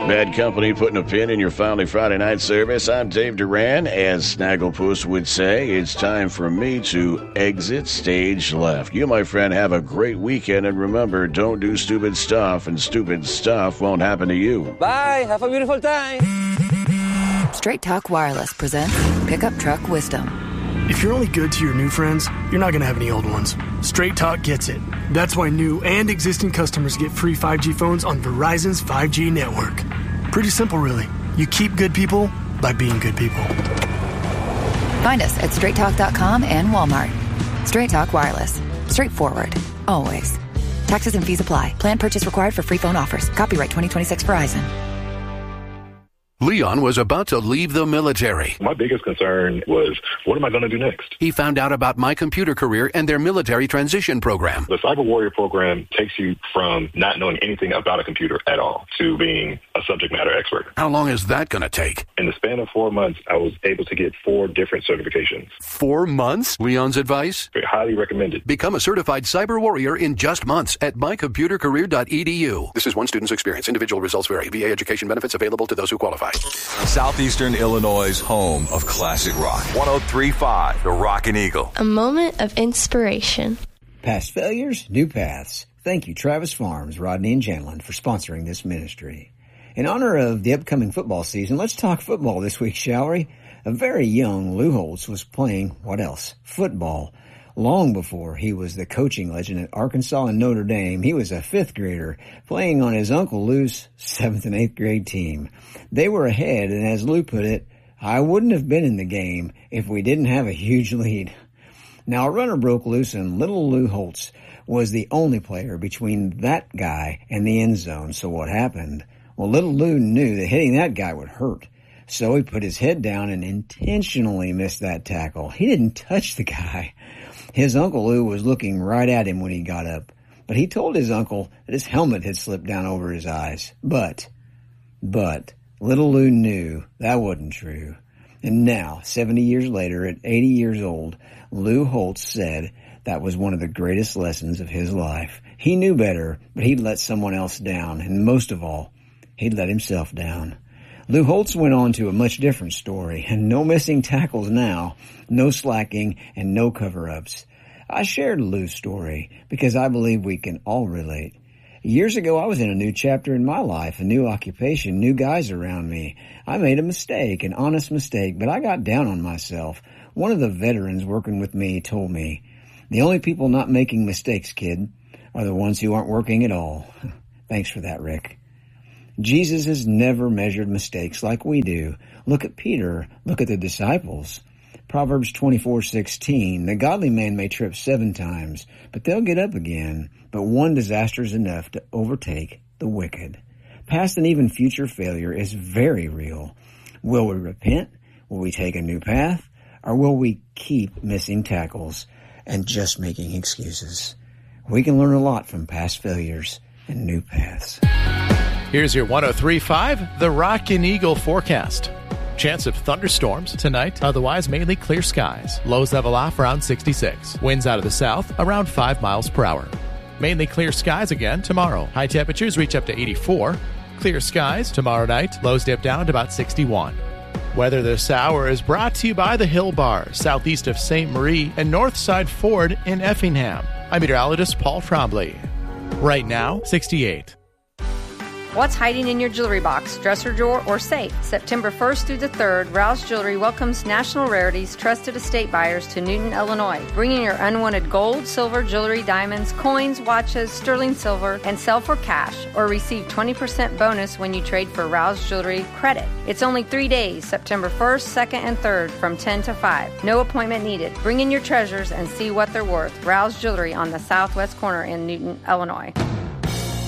Bad company putting a pin in your Family Friday night service. I'm Dave Duran. As Snagglepuss would say, it's time for me to exit stage left. You, my friend, have a great weekend, and remember, don't do stupid stuff, and stupid stuff won't happen to you. Bye. Have a beautiful time. Straight Talk Wireless presents Pickup Truck Wisdom. If you're only good to your new friends, you're not going to have any old ones. Straight Talk gets it. That's why new and existing customers get free 5G phones on Verizon's 5G network. Pretty simple, really. You keep good people by being good people. Find us at straighttalk.com and Walmart. Straight Talk Wireless. Straightforward. Always. Taxes and fees apply. Plan purchase required for free phone offers. Copyright 2026 Verizon. Leon was about to leave the military. My biggest concern was, what am I going to do next? He found out about My Computer Career and their military transition program. The Cyber Warrior program takes you from not knowing anything about a computer at all to being a subject matter expert. How long is that going to take? In the span of 4 months, I was able to get 4 different certifications. 4 months? Leon's advice? Highly recommended. Become a certified Cyber Warrior in just months at mycomputercareer.edu. This is one student's experience. Individual results vary. VA education benefits available to those who qualify. Southeastern Illinois' home of classic rock. 103.5, The Rockin' Eagle. A moment of inspiration. Past failures, new paths. Thank you, Travis Farms, Rodney and Janlin, for sponsoring this ministry. In honor of the upcoming football season, let's talk football this week, shall we? A very young Lou Holtz was playing, what else? Football. Long before he was the coaching legend at Arkansas and Notre Dame, he was a 5th grader playing on his Uncle Lou's 7th and 8th grade team. They were ahead, and as Lou put it, I wouldn't have been in the game if we didn't have a huge lead. Now, a runner broke loose, and little Lou Holtz was the only player between that guy and the end zone. So what happened? Well, little Lou knew that hitting that guy would hurt. So he put his head down and intentionally missed that tackle. He didn't touch the guy. His Uncle Lou was looking right at him when he got up, but he told his uncle that his helmet had slipped down over his eyes. But, little Lou knew that wasn't true. And now, 70 years later, at 80 years old, Lou Holtz said that was one of the greatest lessons of his life. He knew better, but he'd let someone else down, and most of all, he'd let himself down. Lou Holtz went on to a much different story, and no missing tackles now, no slacking, and no cover-ups. I shared Lou's story because I believe we can all relate. Years ago, I was in a new chapter in my life, a new occupation, new guys around me. I made a mistake, an honest mistake, but I got down on myself. One of the veterans working with me told me, "The only people not making mistakes, kid, are the ones who aren't working at all." Thanks for that, Rick. Jesus has never measured mistakes like we do. Look at Peter. Look at the disciples. Proverbs 24:16, the godly man may trip 7 times, but they'll get up again. But one disaster is enough to overtake the wicked. Past and even future failure is very real. Will we repent? Will we take a new path? Or will we keep missing tackles and just making excuses? We can learn a lot from past failures and new paths. Here's your 103.5, The Rockin' Eagle forecast. Chance of thunderstorms tonight, otherwise mainly clear skies. Lows level off around 66. Winds out of the south around 5 miles per hour. Mainly clear skies again tomorrow. High temperatures reach up to 84. Clear skies tomorrow night. Lows dip down to about 61. Weather this hour is brought to you by the Hill Bar, southeast of St. Marie and Northside Ford in Effingham. I'm meteorologist Paul Trombley. Right now, 68. What's hiding in your jewelry box, dresser drawer, or safe? September 1st through the 3rd, Rouse Jewelry welcomes National Rarities trusted estate buyers to Newton, Illinois. Bring in your unwanted gold, silver, jewelry, diamonds, coins, watches, sterling silver, and sell for cash, or receive 20% bonus when you trade for Rouse Jewelry credit. It's only 3 days, September 1st, 2nd, and 3rd from 10 to 5. No appointment needed. Bring in your treasures and see what they're worth. Rouse Jewelry on the southwest corner in Newton, Illinois.